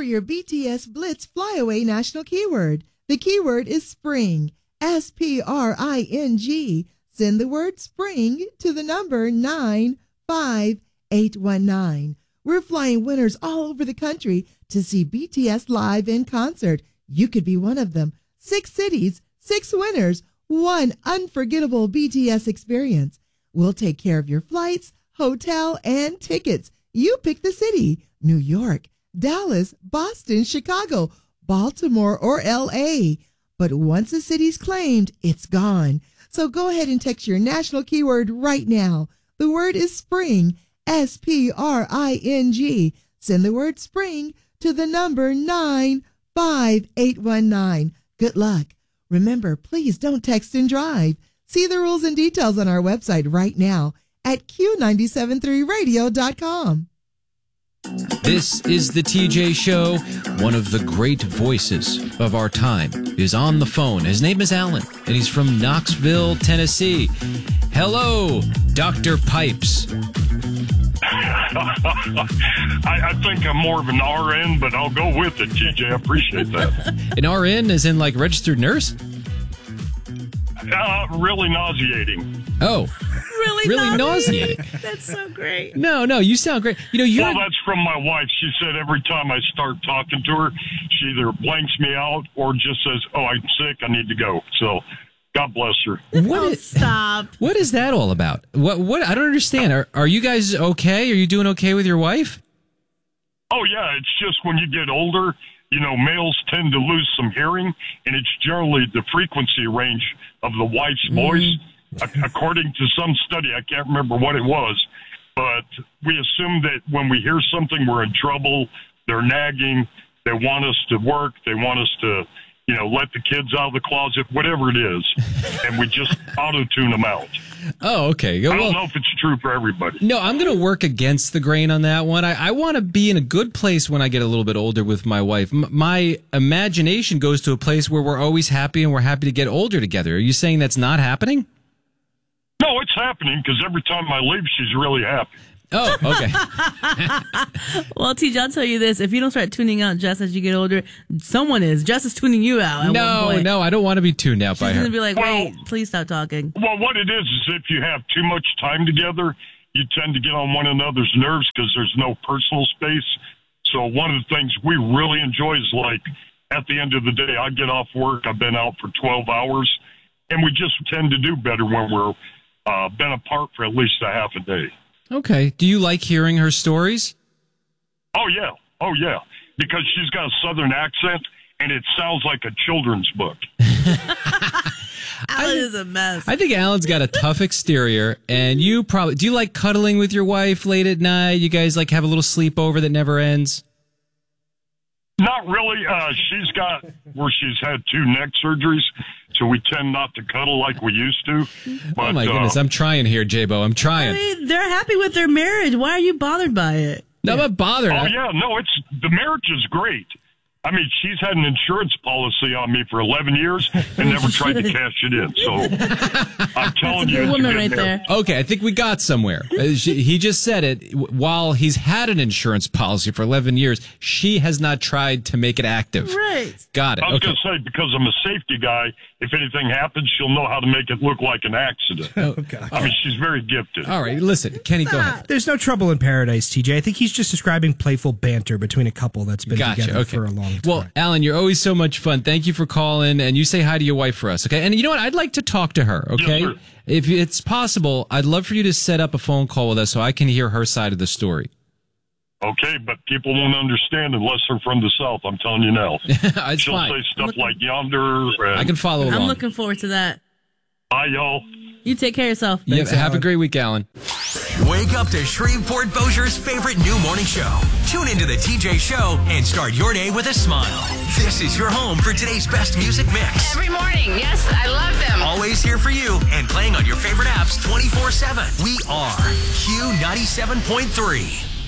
for your BTS Blitz Flyaway national keyword. The keyword is spring, S-P-R-I-N-G. Send the word spring to the number 95819. We're flying winners all over the country to see BTS live in concert. You could be one of them. 6 cities, 6 winners, 1 unforgettable BTS experience. We'll take care of your flights, hotel, and tickets. You pick the city: New York, Dallas, Boston, Chicago, Baltimore, or L.A. But once a city's claimed, it's gone. So go ahead and text your national keyword right now. The word is spring, S-P-R-I-N-G. Send the word spring to the number 95819. Good luck. Remember, please don't text and drive. See the rules and details on our website right now at Q973radio.com. This is the TJ Show. One of the great voices of our time is on the phone. His name is Alan, and he's from Knoxville, Tennessee. Hello, Dr. Pipes. I think I'm more of an RN, but I'll go with it, TJ. I appreciate that. An RN as in like registered nurse? Really nauseating. Oh. Really nauseating. That's so great. No, you sound great. Well, that's from my wife. She said every time I start talking to her, she either blanks me out or just says, "Oh, I'm sick. I need to go." So, God bless her. Stop. What is that all about? What? I don't understand. Are you guys okay? Are you doing okay with your wife? Oh, yeah. It's just when you get older, males tend to lose some hearing, and it's generally the frequency range of the wife's voice. According to some study, I can't remember what it was, but we assume that when we hear something, we're in trouble. They're nagging. They want us to work. They want us to, let the kids out of the closet, whatever it is. And we just auto-tune them out. Oh, okay. I don't know if it's true for everybody. No, I'm going to work against the grain on that one. I want to be in a good place when I get a little bit older with my wife. My imagination goes to a place where we're always happy and we're happy to get older together. Are you saying that's not happening? No, it's happening because every time I leave, she's really happy. Oh, okay. Well, TJ, I'll tell you this. If you don't start tuning out Jess as you get older, someone is. Jess is tuning you out at one point. No, I don't want to be tuned out by her. She's going to be like, wait, please stop talking. Well, what it is if you have too much time together, you tend to get on one another's nerves because there's no personal space. So one of the things we really enjoy is like at the end of the day, I get off work, I've been out for 12 hours, and we just tend to do better when we're been apart for at least a half a day. Okay. Do you like hearing her stories? Oh, yeah. Because she's got a southern accent, and it sounds like a children's book. Alan is a mess. I think Alan's got a tough exterior, and you probably... Do you like cuddling with your wife late at night? You guys like have a little sleepover that never ends? Not really. She's got where she's had 2 neck surgeries, so we tend not to cuddle like we used to. But, oh, my goodness. I'm trying here, J-Bo. I'm trying. I mean, they're happy with their marriage. Why are you bothered by it? No, I'm not bothered. Oh, yeah. No, the marriage is great. I mean, she's had an insurance policy on me for 11 years and never tried to cash it in. So I'm telling you, it's woman a right there. Okay, I think we got somewhere. He just said it. While he's had an insurance policy for 11 years, she has not tried to make it active. Right. Got it. I was going to say, because I'm a safety guy, if anything happens, she'll know how to make it look like an accident. Oh, God. I mean, she's very gifted. All right, listen, Kenny, go ahead. There's no trouble in paradise, TJ. I think he's just describing playful banter between a couple that's been together for a long time. Well, Alan, you're always so much fun. Thank you for calling, and you say hi to your wife for us, okay? And you know what? I'd like to talk to her, okay? Yes, sir. If it's possible, I'd love for you to set up a phone call with us so I can hear her side of the story. Okay, but people won't understand unless they're from the South. I'm telling you now. It's She'll fine. say stuff like yonder. I can follow along. I'm looking forward to that. Bye, y'all. You take care of yourself. Thanks, have a great week, Alan. Wake up to Shreveport Bossier's favorite new morning show. Tune into the TJ Show and start your day with a smile. This is your home for today's best music mix. Every morning, yes, I love them. Always here for you and playing on your favorite apps 24/7. We are Q97.3.